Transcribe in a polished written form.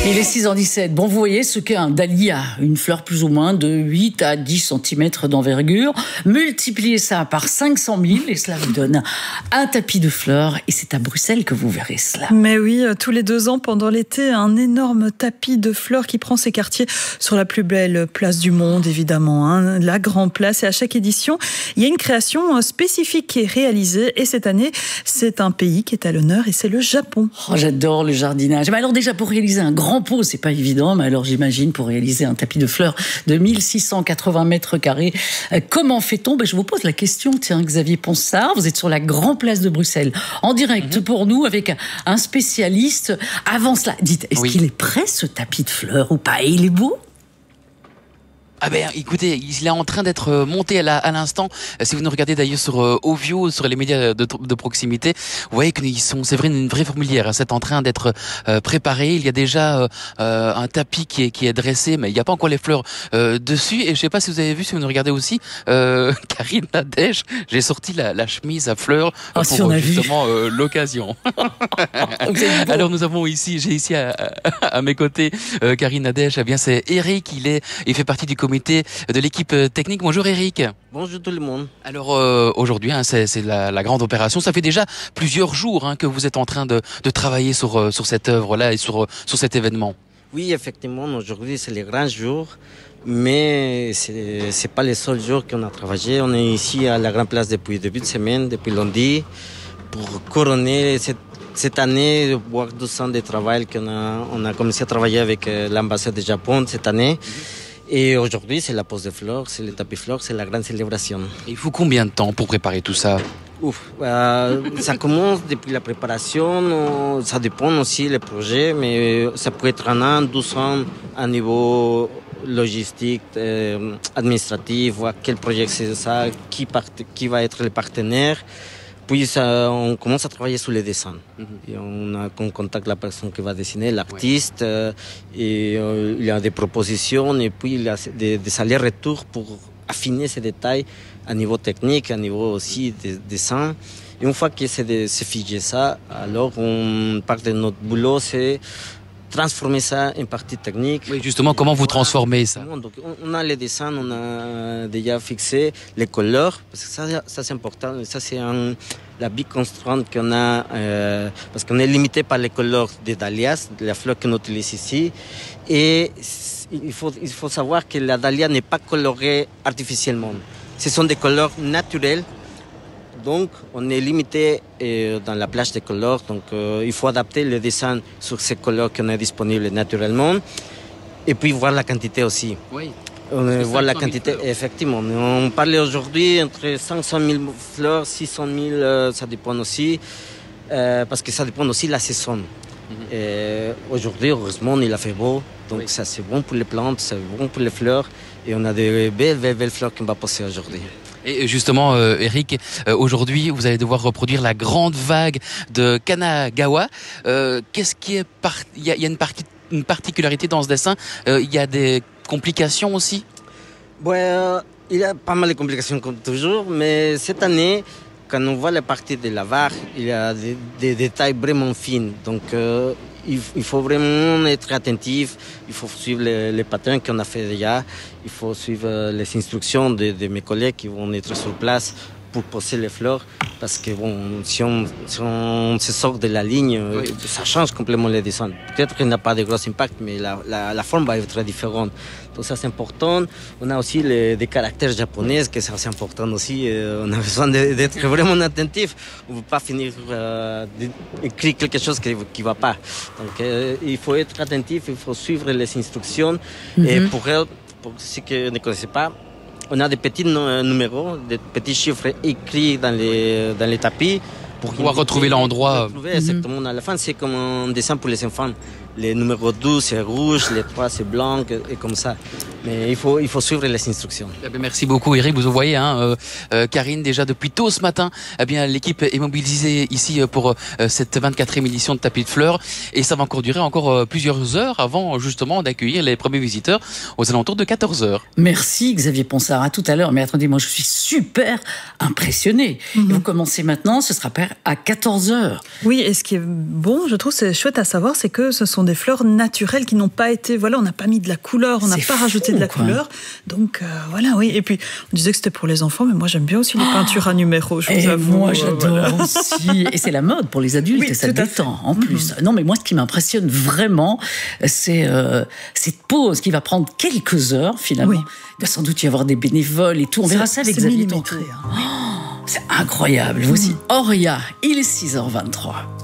Il est 6h17. Bon, vous voyez ce qu'est un dahlia, une fleur plus ou moins de 8 à 10 cm d'envergure. Multipliez ça par 500 000 et cela vous donne un tapis de fleurs. Et c'est à Bruxelles que vous verrez cela. Mais oui, tous les 2 ans, pendant l'été, un énorme tapis de fleurs qui prend ses quartiers sur la plus belle place du monde, évidemment, hein, la Grand Place. Et à chaque édition, il y a une création spécifique qui est réalisée. Et cette année, c'est un pays qui est à l'honneur et c'est le Japon. Oh, j'adore le jardinage. Mais alors déjà, pour réaliser un grand pot, c'est pas évident. Mais alors j'imagine pour réaliser un tapis de fleurs de 1680 mètres carrés, comment fait-on? Je vous pose la question, tiens, Xavier Ponsard, vous êtes sur la Grand Place de Bruxelles, en direct pour nous avec un spécialiste. Avant cela, dites, est-ce qu'il est prêt ce tapis de fleurs ou pas? Et il est beau? Ah ben, écoutez, il est en train d'être monté à l'instant. Si vous nous regardez d'ailleurs sur Ovio, sur les médias de proximité, vous voyez qu'ils sont, c'est vrai, une vraie fourmilière. C'est en train d'être préparé. Il y a déjà un tapis qui est dressé, mais il n'y a pas encore les fleurs dessus. Et je sais pas si vous avez vu, si vous nous regardez aussi, Karine Nadège, j'ai sorti la chemise à fleurs pour justement l'occasion. Alors nous avons ici, j'ai ici à mes côtés Karine Nadège. Eh bien, c'est Eric. Il fait partie du comité de l'équipe technique. Bonjour Eric. Bonjour tout le monde. Alors aujourd'hui, c'est la grande opération. Ça fait déjà plusieurs jours que vous êtes en train de travailler sur cette œuvre-là et sur cet événement. Oui, effectivement, aujourd'hui c'est le grand jour, mais c'est pas le seul jour qu'on a travaillé. On est ici à la Grande Place depuis le début de semaine, depuis lundi, pour couronner cette année, voire 2 ans de travail on a commencé à travailler avec l'ambassade du Japon cette année. Et aujourd'hui, c'est la pose de fleurs, c'est le tapis fleurs, c'est la grande célébration. Et il faut combien de temps pour préparer tout ça? Ça commence depuis la préparation, ça dépend aussi des projets, mais ça peut être 1 an, 12 ans à niveau logistique, administratif, voir quel projet c'est ça, qui va être le partenaire. Puis on commence à travailler sur les dessins. Et on contacte la personne qui va dessiner, l'artiste, et il y a des propositions, et puis il y a des allers-retours pour affiner ces détails à niveau technique, à niveau aussi des dessins. Et une fois que c'est figé ça, alors on part de notre boulot, c'est transformer ça en partie technique. Oui, justement, comment vous transformez ça? Donc, on a les dessins, on a déjà fixé les couleurs, parce que ça c'est important. Ça, c'est la big constrainte qu'on a, parce qu'on est limité par les couleurs des dahlias, de la fleur qu'on utilise ici. Et il faut savoir que la dahlia n'est pas colorée artificiellement. Ce sont des couleurs naturelles. Donc, on est limité dans la plage de couleurs. Donc, il faut adapter le dessin sur ces couleurs qu'on a disponibles naturellement. Et puis, voir la quantité aussi. Oui. Voir la quantité, effectivement. On parle aujourd'hui entre 500 000 fleurs, 600 000, ça dépend aussi. Parce que ça dépend aussi de la saison. Aujourd'hui, heureusement, il a fait beau. Donc, ça, c'est bon pour les plantes, c'est bon pour les fleurs. Et on a des belles fleurs qu'on va poser aujourd'hui. Et justement, Eric, aujourd'hui, vous allez devoir reproduire la grande vague de Kanagawa. Qu'est-ce qui est il y a une particularité dans ce dessin. Il y a des complications aussi. Il y a pas mal de complications comme toujours, mais cette année, quand on voit la partie de la vague, il y a des détails vraiment fins. Donc, il faut vraiment être attentif, il faut suivre les patterns qu'on a fait déjà, il faut suivre les instructions de mes collègues qui vont être sur place pour poser les fleurs, parce que si on se sort de la ligne, ça change complètement le dessin. Peut-être qu'il n'a pas de gros impact, mais la forme va être très différente. Donc ça c'est important. On a aussi des caractères japonais, que ça c'est important aussi. On a besoin d'être vraiment attentif. On ne veut pas finir d'écrire quelque chose qui ne va pas. Donc il faut être attentif, il faut suivre les instructions. Et pour ceux qui ne connaissent pas, on a des petits numéros, des petits chiffres écrits dans les tapis. Pour pouvoir retrouver l'endroit. Exactement. À la fin, c'est comme un dessin pour les enfants. Les numéros 12, c'est rouge, les 3, c'est blanc, et comme ça. Mais il faut suivre les instructions. Merci beaucoup, Eric. Vous voyez, Karine, déjà depuis tôt ce matin, l'équipe est mobilisée ici pour cette 24e édition de Tapis de Fleurs. Et ça va encore durer plusieurs heures avant, justement, d'accueillir les premiers visiteurs aux alentours de 14 heures. Merci, Xavier Ponsard. À tout à l'heure. Mais attendez, moi, je suis super impressionné. Vous commencez maintenant, ce sera à 14 heures. Oui, et ce qui est bon, je trouve, c'est chouette à savoir, c'est que ce sont des fleurs naturelles qui n'ont pas été... Voilà, on n'a pas mis de la couleur, on n'a pas rajouté de la couleur. Donc, voilà, oui. Et puis, on disait que c'était pour les enfants, mais moi, j'aime bien aussi les peintures à numéro, je vous avoue. Moi, j'adore aussi. Et c'est la mode pour les adultes, et ça détend, en plus. Non, mais moi, ce qui m'impressionne vraiment, c'est cette pause qui va prendre quelques heures, finalement. Il doit sans doute y avoir des bénévoles et tout. On verra ça avec Xavier tantôt. C'est incroyable. Voici Auria, il est 6h23.